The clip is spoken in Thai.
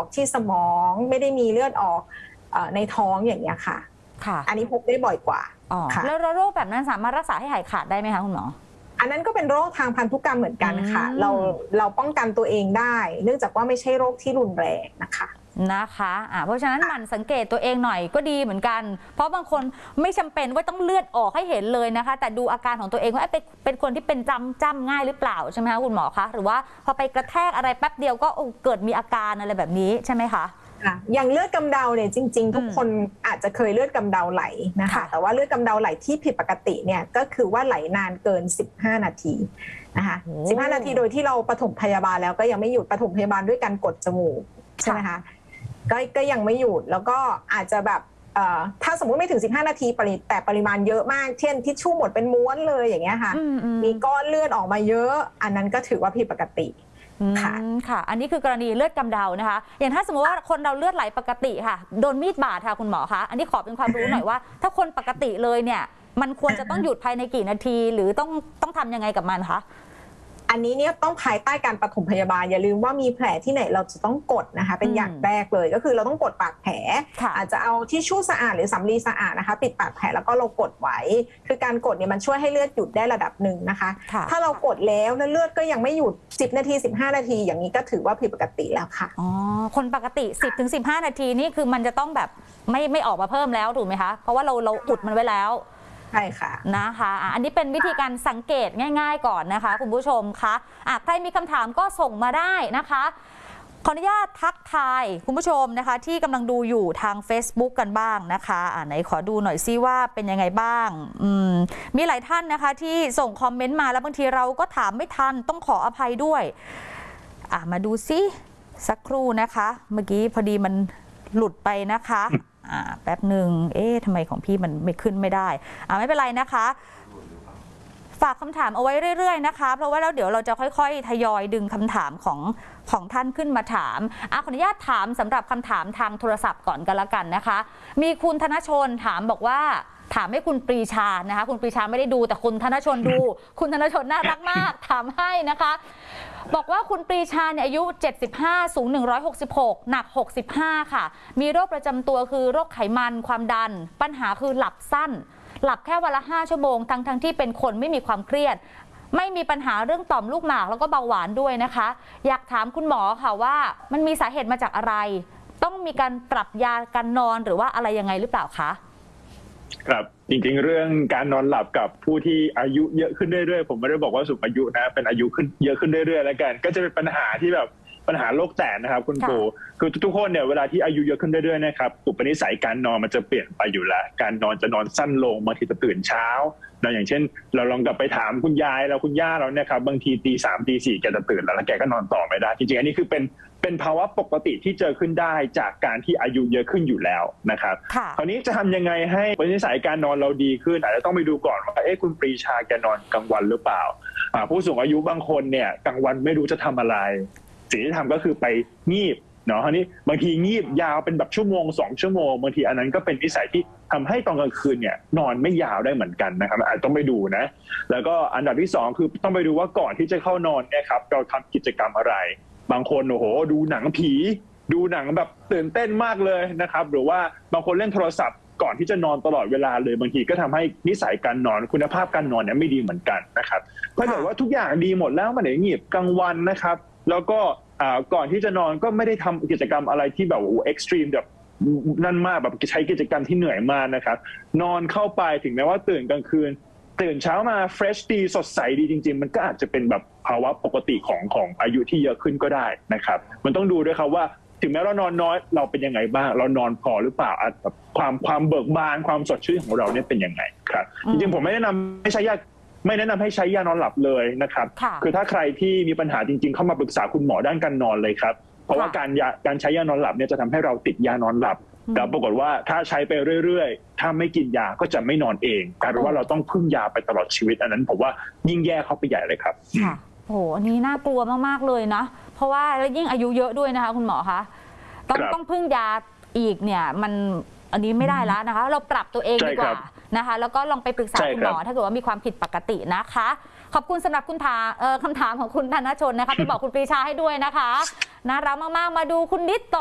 อกที่สมองไม่ได้มีเลือดออกในท้องอย่างเงี้ยค่ะอันนี้พบได้บ่อยกว่าแล้วโรคแบบนั้นสามารถรักษาให้หายขาดได้ไหมคะคุณหมออันนั้นก็เป็นโรคทางพันธุกรรมเหมือนกันค่ะเราป้องกันตัวเองได้เนื่องจากว่าไม่ใช่โรคที่รุนแรงนะคะเพราะฉะนั้นหมั่นสังเกตตัวเองหน่อยก็ดีเหมือนกันเพราะบางคนไม่จำเป็นว่าต้องเลือดออกให้เห็นเลยนะคะแต่ดูอาการของตัวเองว่าเป็นคนที่เป็นจำง่ายหรือเปล่าใช่ไหมคะคุณหมอคะหรือว่าพอไปกระแทกอะไรแป๊บเดียวก็เกิดมีอาการอะไรแบบนี้ใช่ไหมคะอย่างเลือดกำเดาเนี่ยจริงๆทุกคนอาจจะเคยเลือดกำเดาไหลนะคะแต่ว่าเลือดกำเดาไหลที่ผิดปกติเนี่ยก็คือว่าไหลนานเกิน15 นาทีนะคะ15 นาทีโดยที่เราปฐมพยาบาลแล้วก็ยังไม่หยุดปฐมพยาบาลด้วยการกดจมูกใช่ไหมคะก็ยังไม่หยุดแล้วก็อาจจะแบบถ้าสมมุติไม่ถึง15 นาทีแต่ปริมาณเยอะมากเช่นทิชชู่หมดเป็นม้วนเลยอย่างเงี้ยค่ะมีก้อนเลือดออกมาเยอะอันนั้นก็ถือว่าผิดปกติค่ะอันนี้คือกรณีเลือดกำเดานะคะอย่างถ้าสมมติว่าคนเราเลือดไหลปกติค่ะโดนมีดบาดค่ะคุณหมอคะอันนี้ขอเป็นความรู้หน่อยว่าถ้าคนปกติเลยเนี่ยมันควรจะต้องหยุดภายในกี่นาทีหรือต้องทำยังไงกับมันคะอันนี้เนี่ยต้องภายใต้การปฐมพยาบาลอย่าลืมว่ามีแผลที่ไหนเราจะต้องกดนะคะเป็นอย่างแรกเลยก็คือเราต้องกดปากแผลอาจจะเอาทิชชู่สะอาดหรือสำลีสะอาดนะคะปิดปากแผลแล้วก็เรากดไว้คือการกดเนี่ยมันช่วยให้เลือดหยุดได้ระดับหนึ่งนะคะถ้าเรากดแล้วเลือดก็ยังไม่หยุด10 นาที15 นาทีอย่างนี้ก็ถือว่าผิดปกติแล้วค่ะคนปกติ10 ถึง 15 นาทีนี่คือมันจะต้องแบบไม่ออกมาเพิ่มแล้วถูกไหมคะเพราะว่าเราอุดมันไว้แล้วใช่ค่ะนะคะอันนี้เป็นวิธีการสังเกตง่ายๆก่อนนะคะคุณผู้ชมคะใครมีคำถามก็ส่งมาได้นะคะขออนุญาตทักทายคุณผู้ชมนะคะที่กำลังดูอยู่ทาง Facebook กันบ้างนะคะไหนขอดูหน่อยซิว่าเป็นยังไงบ้างมีหลายท่านนะคะที่ส่งคอมเมนต์มาแล้วบางทีเราก็ถามไม่ทันต้องขออภัยด้วยมาดูซิสักครู่นะคะเมื่อกี้พอดีมันหลุดไปนะคะแป๊บหนึ่งทำไมของพี่มันไม่ขึ้นไม่ได้ไม่เป็นไรนะคะฝากคำถามเอาไว้เรื่อยๆนะคะเพราะว่าแล้วเดี๋ยวเราจะค่อยๆทยอยดึงคำถามของท่านขึ้นมาถามขออนุญาตถามสำหรับคำถามทางโทรศัพท์ก่อนกันละกันนะคะมีคุณธนชนถามบอกว่าถามให้คุณปรีชานะคะคุณปรีชาไม่ได้ดูแต่คุณธนชนดูคุณธนชนน่ารักมากถามให้นะคะบอกว่าคุณปรีชาเนี่ยอายุ75สูง166หนัก65ค่ะมีโรคประจำตัวคือโรคไขมันความดันปัญหาคือหลับสั้นหลับแค่วันละ5 ชั่วโมงทั้งที่เป็นคนไม่มีความเครียดไม่มีปัญหาเรื่องต่อมลูกหมากแล้วก็เบาหวานด้วยนะคะอยากถามคุณหมอค่ะว่ามันมีสาเหตุมาจากอะไรต้องมีการปรับยาการนอนหรือว่าอะไรยังไงหรือเปล่าคะครับจริงๆเรื่องการนอนหลับกับผู้ที่อายุเยอะขึ้นเรื่อยๆผมไม่ได้บอกว่าสูงอายุนะเป็นอายุขึ้นเยอะขึ้นเรื่อยๆแล้วกันก็จะเป็นปัญหาที่แบบปัญหาโรคแตกนะครับคุณปู่คือทุกคนเนี่ยเวลาที่อายุเยอะขึ้นเรื่อยๆนะครับอุปนิสัยการนอนมันจะเปลี่ยนไปอยู่แล้วการนอนจะนอนสั้นลงบางทีจะตื่นเช้าอย่างเช่นเราลองกลับไปถามคุณยายเราคุณย่าเราเนี่ยครับบางทีตี 3 ตี 4แกจะตื่นแล้วแกก็นอนต่อไม่ได้จริงๆอันนี้คือเป็นภาวะปกติที่เจอขึ้นได้จากการที่อายุเยอะขึ้นอยู่แล้วนะครับคราวนี้จะทำยังไงให้อุปนิสัยการนอนเราดีขึ้นอาจจะต้องไปดูก่อนว่าคุณปรีชาแกนอนกลางวันหรือเปล่าผู้สูงอายุบางคนเนี่ยกลางวันไม่รู้จะทำอะไรสิ่งที่ทำก็คือไปงีบเนาะคราวนี้บางทีงีบยาวเป็นแบบชั่วโมง2 ชั่วโมงบางทีอันนั้นก็เป็นนิสัยที่ทำให้ตอนกลางคืนเนี่ยนอนไม่ยาวได้เหมือนกันนะครับอาจต้องไปดูนะแล้วก็อันดับที่2คือต้องไปดูว่าก่อนที่จะเข้านอนเนี่ยครับเราทำกิจกรรมอะไรบางคนโอ้โหดูหนังผีดูหนังแบบตื่นเต้นมากเลยนะครับหรือว่าบางคนเล่นโทรศัพท์ก่อนที่จะนอนตลอดเวลาเลยบางทีก็ทำให้นิสัยการนอนคุณภาพการนอนเนี่ยไม่ดีเหมือนกันนะครับถ้าเกิดว่าทุกอย่างดีหมดแล้วมันไหนงีบกลางวันนะครับแล้วก็ก่อนที่จะนอนก็ไม่ได้ทำกิจกรรมอะไรที่แบบเอ็กซ์ตรีมแบบนั่นมากแบบใช้กิจกรรมที่เหนื่อยมากนะครับนอนเข้าไปถึงแม้ว่าตื่นกลางคืนตื่นเช้ามาเฟรชดีสดใสดีจริงๆมันก็อาจจะเป็นแบบภาวะปกติของอายุที่เยอะขึ้นก็ได้นะครับมันต้องดูด้วยครับว่าถึงแม้เรานอนน้อยเราเป็นยังไงบ้างเรานอนพอหรือเปล่าความเบิกบานความสดชื่นของเราเนี่ยเป็นยังไงครับจริงๆผมไม่แนะนำให้ใช้ยานอนหลับเลยนะครับคือถ้าใครที่มีปัญหาจริงๆเข้ามาปรึกษาคุณหมอด้านการนอนเลยครับเพราะว่าการใช้ยานอนหลับเนี่ยจะทำให้เราติดยานอนหลับแล้วปรากฏว่าถ้าใช้ไปเรื่อยๆถ้าไม่กินยาก็จะไม่นอนเองกลายเป็นว่าเราต้องพึ่งยาไปตลอดชีวิตอันนั้นผมว่ายิ่งแย่เข้าไปใหญ่เลยครับค่ะโอ้โหอันนี้น่ากลัวมากๆเลยนะเพราะว่าแล้วยิ่งอายุเยอะด้วยนะคะคุณหมอคะต้องพึ่งยาอีกเนี่ยมันอันนี้ไม่ได้แล้วนะคะเราปรับตัวเองดีกว่านะคะแล้วก็ลองไปปรึกษาคุณหมอถ้าเกิดว่ามีความผิดปกตินะคะขอบคุณสำหรับคำถามของคุณธนชนนะคะที่บอกคุณปรีชาให้ด้วยนะคะน่ารักมากๆมาดูคุณนิดต่อ